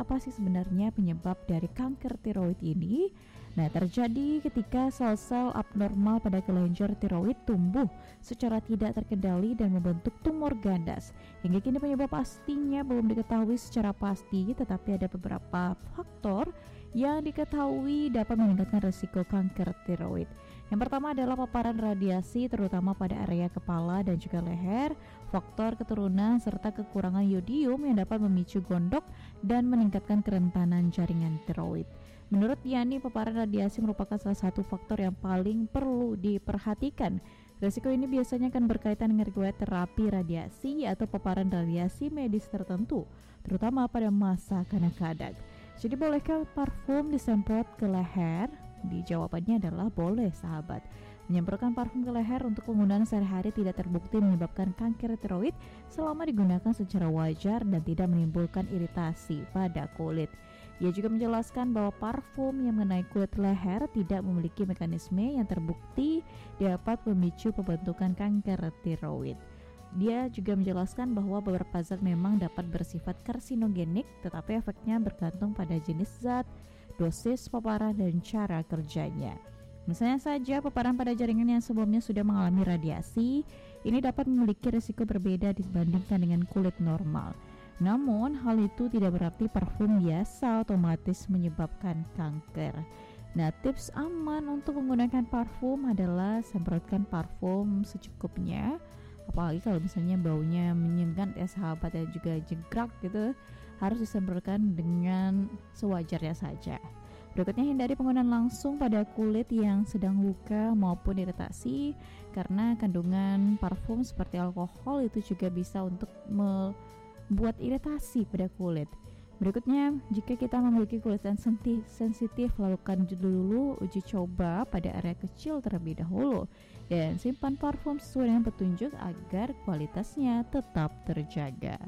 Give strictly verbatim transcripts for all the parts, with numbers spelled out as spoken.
apa sih sebenarnya penyebab dari kanker tiroid ini? Nah, terjadi ketika sel-sel abnormal pada kelenjar tiroid tumbuh secara tidak terkendali dan membentuk tumor ganas. Hingga kini penyebab pastinya belum diketahui secara pasti, tetapi ada beberapa faktor yang diketahui dapat meningkatkan risiko kanker tiroid. Yang pertama adalah paparan radiasi terutama pada area kepala dan juga leher, faktor keturunan serta kekurangan yodium yang dapat memicu gondok dan meningkatkan kerentanan jaringan tiroid. Menurut Yani, paparan radiasi merupakan salah satu faktor yang paling perlu diperhatikan. Risiko ini biasanya akan berkaitan dengan riwayat terapi radiasi atau paparan radiasi medis tertentu, terutama pada masa kanak-kanak. Jadi bolehkah parfum disemprot ke leher? Di jawabannya adalah boleh, sahabat. Menyemprotkan parfum ke leher untuk penggunaan sehari-hari tidak terbukti menyebabkan kanker tiroid selama digunakan secara wajar dan tidak menimbulkan iritasi pada kulit. Ia juga menjelaskan bahwa parfum yang mengenai kulit leher tidak memiliki mekanisme yang terbukti dapat memicu pembentukan kanker tiroid. Dia juga menjelaskan bahwa beberapa zat memang dapat bersifat karsinogenik, tetapi efeknya bergantung pada jenis zat, dosis paparan, dan cara kerjanya. Misalnya saja paparan pada jaringan yang sebelumnya sudah mengalami radiasi, ini dapat memiliki risiko berbeda dibandingkan dengan kulit normal. Namun, hal itu tidak berarti parfum biasa otomatis menyebabkan kanker. Nah, tips aman untuk menggunakan parfum adalah semprotkan parfum secukupnya. Apalagi kalau misalnya baunya menyengat ya sahabat, dan juga jegrak gitu, harus disemprotkan dengan sewajarnya saja. Berikutnya, hindari penggunaan langsung pada kulit yang sedang luka maupun iritasi, karena kandungan parfum seperti alkohol itu juga bisa untuk membuat iritasi pada kulit. Berikutnya, jika kita memiliki kulit yang sensitif, lakukan dulu uji coba pada area kecil terlebih dahulu dan simpan parfum sesuai dengan petunjuk agar kualitasnya tetap terjaga.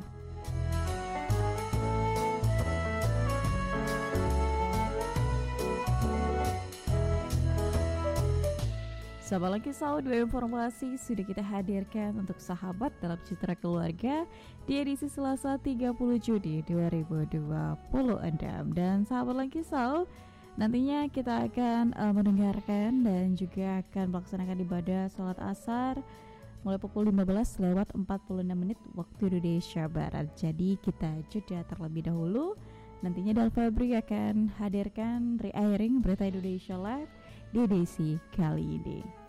Sahabat Langkisau, dua informasi sudah kita hadirkan untuk sahabat dalam Citra Keluarga di edisi Selasa tiga puluh Juni dua ribu dua puluh enam. Dan sahabat Langkisau, nantinya kita akan uh, mendengarkan dan juga akan melaksanakan ibadah salat asar mulai pukul lima belas lewat empat puluh enam menit waktu Indonesia Barat. Jadi kita jeda terlebih dahulu. Nantinya Dal Febri akan hadirkan re-airing berita Indonesia Live di edisi kali ini.